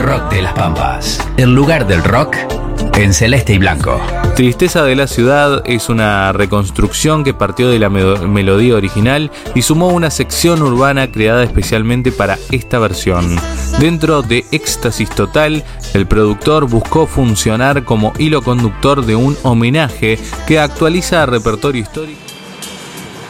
Rock de las Pampas, el lugar del rock en celeste y blanco. Tristeza de la ciudad es una reconstrucción que partió de la melodía original y sumó una sección urbana creada especialmente para esta versión. Dentro de Éxtasis Total, el productor buscó funcionar como hilo conductor de un homenaje que actualiza repertorio histórico.